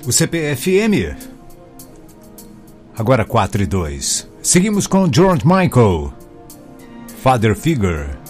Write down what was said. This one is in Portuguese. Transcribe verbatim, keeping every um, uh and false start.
O C P F M. Agora quatro e dois. Seguimos com George Michael, Father Figure.